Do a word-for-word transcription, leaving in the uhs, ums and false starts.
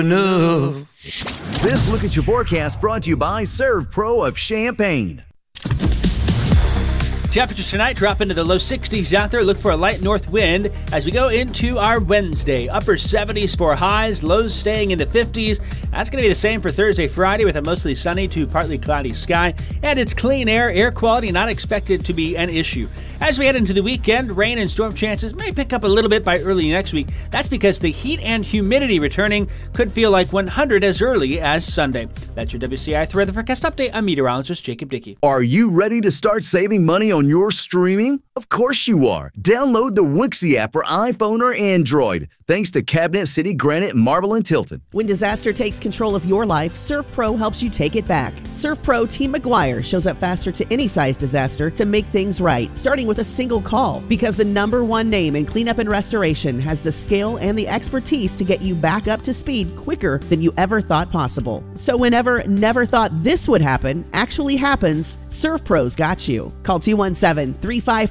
enough. This Look at Your Forecast brought to you by Serve Pro of Champaign. Temperatures tonight drop into the low sixties out there. Look for a light north wind as we go into our Wednesday. Upper seventies for highs, lows staying in the fifties. That's going to be the same for Thursday, Friday with a mostly sunny to partly cloudy sky. And it's clean air. Air quality not expected to be an issue. As we head into the weekend, rain and storm chances may pick up a little bit by early next week. That's because the heat and humidity returning could feel like one hundred as early as Sunday. That's your W C I three Weather Forecast Update. I'm meteorologist Jacob Dickey. Are you ready to start saving money on your streaming? Of course you are. Download the Wixie app for iPhone or Android. Thanks to Cabinet City, Granite, Marble, and Tilton. When disaster takes control of your life, ServPro helps you take it back. ServPro Team McGuire shows up faster to any size disaster to make things right, starting with a single call, because the number one name in cleanup and restoration has the skill and the expertise to get you back up to speed quicker than you ever thought possible. So whenever never thought this would happen actually happens, ServPro's got you. Call two one seven, three five